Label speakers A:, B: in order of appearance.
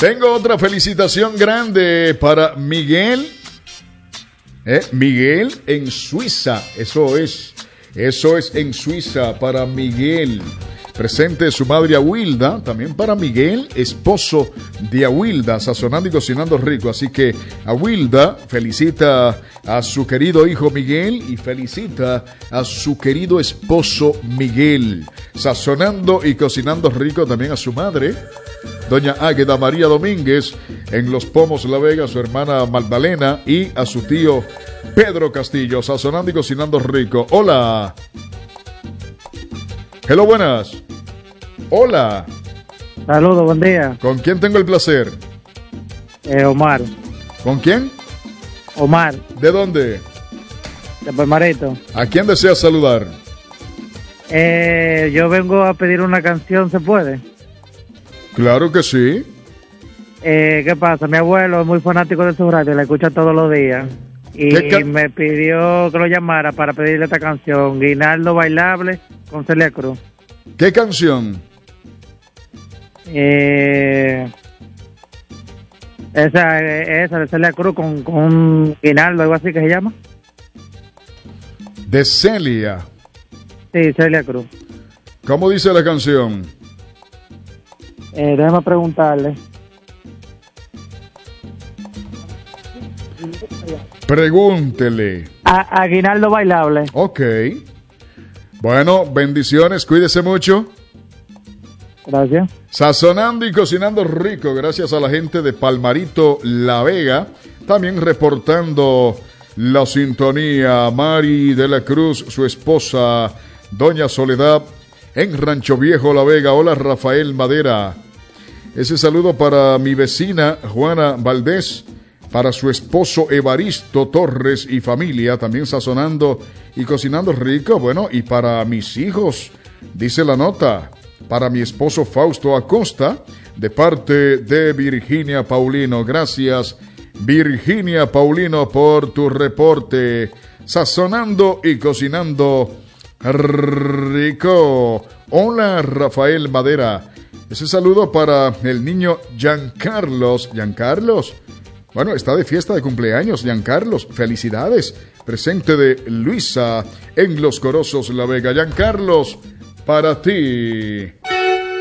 A: Tengo otra felicitación grande para Miguel. Miguel en Suiza. Eso es en Suiza para Miguel. Presente su madre Awilda, también para Miguel, esposo de Awilda, sazonando y cocinando rico. Así que Awilda felicita a su querido hijo Miguel y felicita a su querido esposo Miguel, sazonando y cocinando rico. También a su madre, doña Águeda María Domínguez, en Los Pomos La Vega, su hermana Magdalena y a su tío Pedro Castillo, sazonando y cocinando rico. Hola. Hello, buenas. Hola.
B: Saludos, buen día.
A: ¿Con quién tengo el placer?
B: Omar.
A: ¿Con quién?
B: Omar.
A: ¿De dónde?
B: De Palmarito.
A: ¿A quién deseas saludar?
B: Yo vengo a pedir una canción, ¿se puede?
A: Claro que sí.
B: ¿Qué pasa? Mi abuelo es muy fanático de su radio, la escucha todos los días. Y me pidió que lo llamara para pedirle esta canción, Guinaldo Bailable, con Celia Cruz.
A: ¿Qué canción?
B: Esa de Celia Cruz con Guinaldo, algo así que se llama.
A: De Celia.
B: Sí, Celia Cruz.
A: ¿Cómo dice la canción?
B: Déjame preguntarle.
A: Pregúntele.
B: Aguinaldo Bailable.
A: Ok. Bueno, bendiciones, cuídese mucho.
B: Gracias.
A: Sazonando y cocinando rico, gracias a la gente de Palmarito La Vega. También reportando la sintonía, Mari de la Cruz, su esposa, doña Soledad, en Rancho Viejo La Vega. Hola, Rafael Madera. Ese saludo para mi vecina Juana Valdés, para su esposo Evaristo Torres y familia, también sazonando y cocinando rico. Bueno, y para mis hijos, dice la nota, para mi esposo Fausto Acosta, de parte de Virginia Paulino. Gracias, Virginia Paulino, por tu reporte. Sazonando y cocinando rico. Hola, Rafael Madera. Ese saludo para el niño Giancarlos. Giancarlos, bueno, está de fiesta de cumpleaños, Giancarlos. Felicidades. Presente de Luisa en Los Corozos La Vega. Giancarlos, para ti.